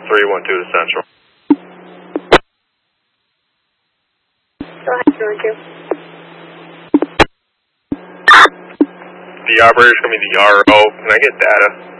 312 to Central. Go ahead, 312. The operator's going to be the RO. Can I get data?